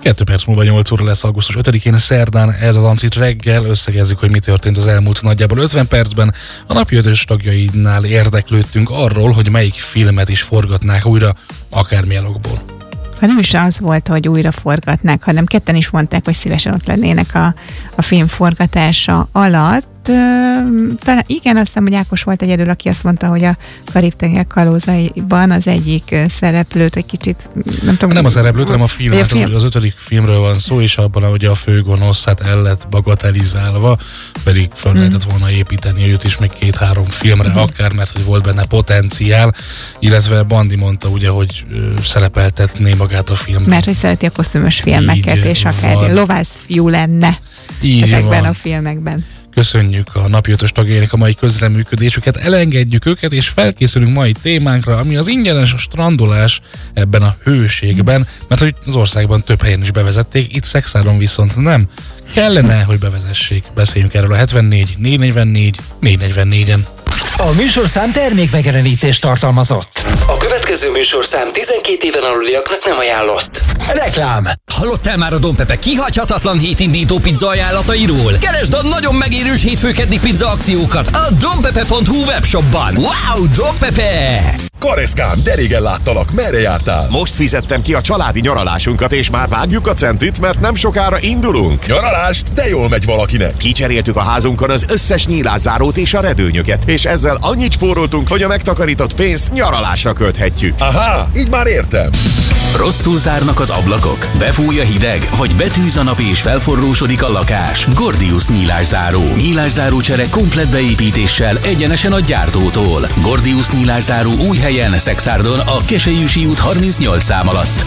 2 perc múlva 8 óra lesz augusztus 5-én szerdán, ez az Antrit reggel, összegezzük, hogy mi történt az elmúlt nagyjából 50 percben. A napi 5-ös tagjainál érdeklődtünk arról, hogy melyik filmet is forgatnák újra, akármilyen okból. Nem is az volt, hogy újra forgatnák, hanem ketten is mondták, hogy szívesen ott lennének a film forgatása alatt. Talán igen, azt hiszem, hogy Ákos volt egyedül, aki azt mondta, hogy a Karib-tenger kalózaiban az egyik szereplőt egy kicsit, nem tudom. Nem a szereplőt, hanem a filmet, az 5. filmről van szó, és abban, hogy a főgonosz el lett bagatelizálva, pedig fel lehetett volna építeni őt is még 2-3 filmre akár, mert hogy volt benne potenciál, illetve Bandi mondta ugye, hogy szerepeltetné magát a filmben. Mert hogy szereti a kosztümös filmeket, és akár lovászfiú lenne ezekben a filmekben. Köszönjük a napi 5-ös tagjainak a mai közreműködésüket, elengedjük őket, és felkészülünk mai témánkra, ami az ingyenes strandolás ebben a hőségben, mert hogy az országban több helyen is bevezették, itt Szexárdon viszont nem. Kellene, hogy bevezessék. Beszéljünk erről a 74 444 444-en. A műsorszám termékmegjelenítést tartalmazott. A következő műsorszám 12 éven aluliaknak nem ajánlott. Reklám. Hallottál már a Don Pepe kihagyhatatlan hétindító pizza ajánlatairól? Keresd a nagyon megérős hétfőkeddi pizza akciókat a donpepe.hu webshopban. Wow, Don Pepe! Kareszkám, de régen láttalak, merre jártál? Most fizettem ki a családi nyaralásunkat, és már vágjuk a centit, mert nem sokára indulunk. Nyaralást? De jól megy valakinek. Kicseréltük a házunkon az összes nyílászárót és a redőnyöket, és ezzel annyit spóroltunk, hogy a megtakarított pénzt nyaralásra költhetjük. Aha, így már értem. Rosszul zárnak az ablakok, befúj a hideg, vagy betűz a nap és felforrósodik a lakás. Gordius nyílászáró. Nyílászáró csere komplett beépítéssel egyenesen a gyártótól. Gordius nyílászáró új helyen, Szexárdon, a Keselyűsi út 38 szám alatt.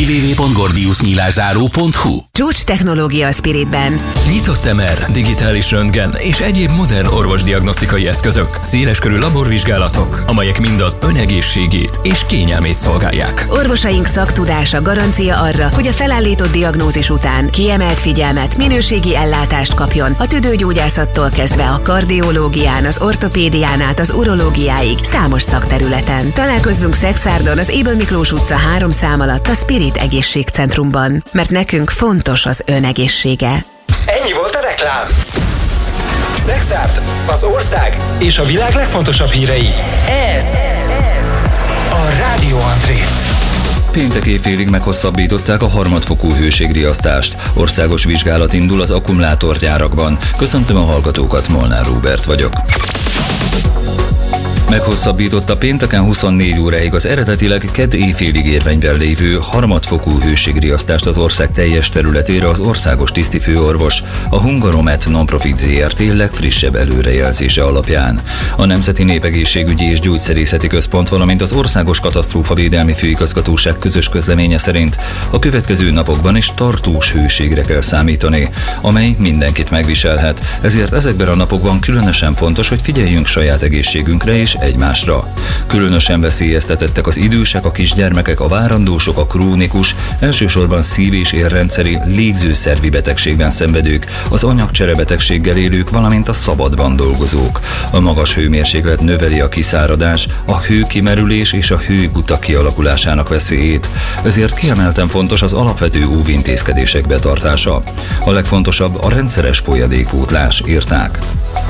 www.gordiusnyílászáró.hu. Csúcs technológia a Spiritben. Nyitott MR, digitális röntgen és egyéb modern orvosdiagnosztikai eszközök, széleskörű laborvizsgálatok, amelyek mind az önegészségét és kényelmét szolgálják. Orvosaink szaktudása garancia arra, hogy a felállított diagnózis után kiemelt figyelmet, minőségi ellátást kapjon a tüdőgyógyászattól kezdve a kardiológián, az ortopédián át az urológiáig számos szakterületen. Találkozzunk Szexárdon az Ébel Miklós utca 3 szám alatt a Spirit Egészségcentrumban, mert nekünk fontos az önegészsége. Ennyi volt a reklám. Szexárd, az ország és a világ legfontosabb hírei. Ez a Rádió Antrét. Péntek éjfélig meghosszabbították a harmadfokú hőségriasztást. Országos vizsgálat indul az akkumulátorgyárakban. Köszöntöm a hallgatókat, Molnár Róbert vagyok. Meghosszabbította pénteken 24 óráig az eredetileg kedd éjfélig érvényben lévő harmadfokú hőségriasztást az ország teljes területére az országos tisztifőorvos, a Hungaromet Nonprofit Zrt. Legfrissebb előrejelzése alapján. A Nemzeti Népegészségügyi és Gyógyszerészeti Központ, valamint az Országos Katasztrófavédelmi Főigazgatóság közös közleménye szerint a következő napokban is tartós hőségre kell számítani, amely mindenkit megviselhet, ezért ezekben a napokban különösen fontos, hogy figyeljünk saját egészségünkre és egymásra. Különösen veszélyeztetettek az idősek, a kisgyermekek, a várandósok, a krónikus, elsősorban szív- és érrendszeri légzőszervi betegségben szenvedők, az anyagcserebetegséggel élők, valamint a szabadban dolgozók. A magas hőmérséklet növeli a kiszáradás, a hőkimerülés és a hőgutak kialakulásának veszélyét. Ezért kiemelten fontos az alapvető óvintézkedések betartása. A legfontosabb a rendszeres folyadékpótlás, írták.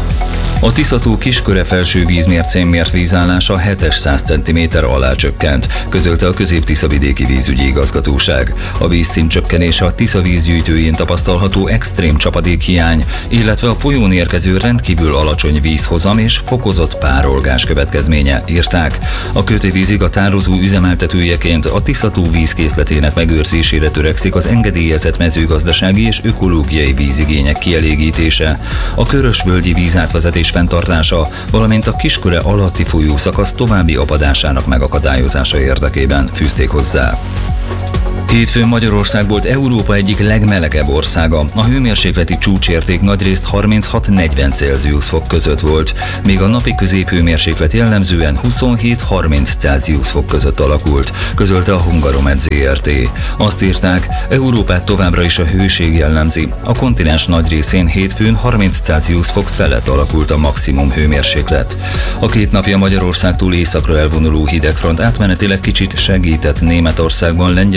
A Tisza-tó Kisköre felső vízmércén mért vízállása 700 cm alá csökkent, közölte a Közép-Tiszavidéki Vízügyi Igazgatóság. A vízszint csökkenése a Tisza vízgyűjtőjén tapasztalható extrém csapadékhiány, illetve a folyón érkező rendkívül alacsony vízhozam és fokozott párolgás következménye, írták. A Kőtővízig a tározó üzemeltetőjeként a Tisza-tó vízkészletének megőrzésére törekszik az engedélyezett mezőgazdasági és ökológiai vízigények kielégítése, a Körösvölgyi vízátvezetés fenntartása, valamint a Kisköre alatti folyószakasz további apadásának megakadályozása érdekében fűzték hozzá. Hétfőn Magyarország volt Európa egyik legmelegebb országa. A hőmérsékleti csúcsérték nagyrészt 36-40 Celsius fok között volt, míg a napi középhőmérséklet jellemzően 27-30 Celsius fok között alakult, közölte a Hungaromet Zrt. Azt írták, Európát továbbra is a hőség jellemzi. A kontinens nagy részén hétfőn 30 Celsius fok felett alakult a maximum hőmérséklet. A 2 napja Magyarországtól északra elvonuló hidegfront átmenetileg kicsit segített Németországban, Lengyelországban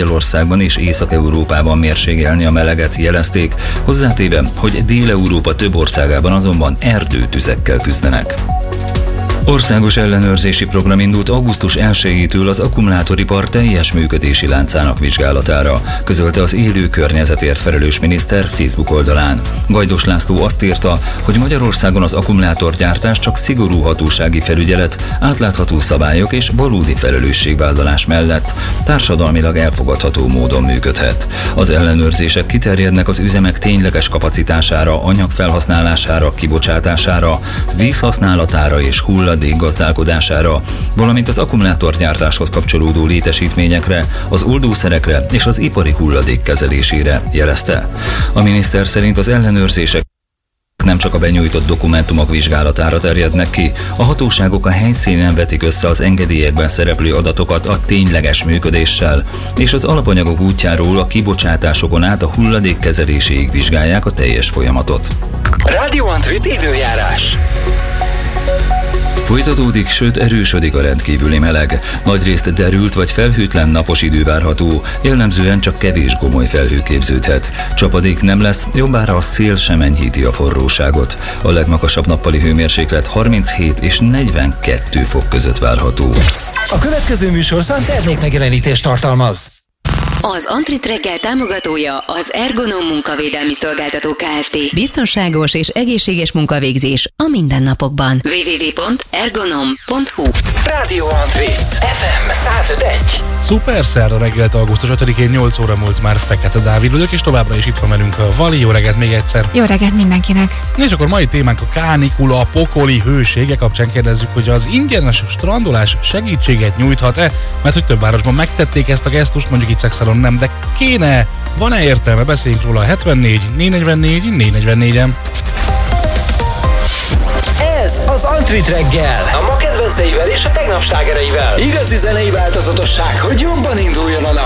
Németországban és Észak-Európában mérségelni a meleget, jelezték, hozzátéve, hogy Dél-Európa több országában azonban erdőtüzekkel küzdenek. Országos ellenőrzési program indult augusztus 1-től az akkumulátoripar teljes működési láncának vizsgálatára, közölte az élő környezetért felelős miniszter Facebook oldalán. Gajdos László azt írta, hogy Magyarországon az akkumulátorgyártás csak szigorú hatósági felügyelet, átlátható szabályok és valódi felelősségvállalás mellett társadalmilag elfogadható módon működhet. Az ellenőrzések kiterjednek az üzemek tényleges kapacitására, anyagfelhasználására, kibocsátására, vízhasználatára és hulladék gazdálkodására, valamint az akkumulátorgyártáshoz kapcsolódó létesítményekre, az oldószerekre és az ipari hulladék kezelésére, jelezte. A miniszter szerint az ellenőrzések nem csak a benyújtott dokumentumok vizsgálatára terjednek ki, a hatóságok a helyszínen vetik össze az engedélyekben szereplő adatokat a tényleges működéssel, és az alapanyagok útjáról a kibocsátásokon át a hulladékkezeléséig vizsgálják a teljes folyamatot. Radio Antrit időjárás. Folytatódik, sőt erősödik a rendkívüli meleg. Nagyrészt derült vagy felhőtlen napos idő várható, jellemzően csak kevés gomoly felhő képződhet. Csapadék nem lesz, jobbára a szél sem enyhíti a forróságot. A legmagasabb nappali hőmérséklet 37 és 42 fok között várható. A következő műsorszám termékmegjelenítést tartalmaz. Az Antrit reggel támogatója az Ergonom munkavédelmi szolgáltató Kft. Biztonságos és egészséges munkavégzés a mindennapokban. www.ergonom.hu Radio Antrit FM 105.1. Szuper szerda reggelt, augusztus 5-én 8 óra múlt már Fekete Dávid vagyok, és továbbra is itt van velünk a Vali. Jó reggelt még egyszer. Jó reggelt mindenkinek. És akkor mai témánk a kánikula, a pokoli hősége kapcsán kérdezzük, hogy az ingyenes strandolás segítséget nyújthat-e, mert hogy több városban megtették ezt a gesztust, mondjuk itt Szexelon nem, de kéne. Van-e értelme? Beszéljünk róla a 74 444 444-en. Ez az Antrit reggel. A ma kedvenceivel és a tegnap slágereivel. Igazi zenei változatosság, hogy jobban induljon a nap.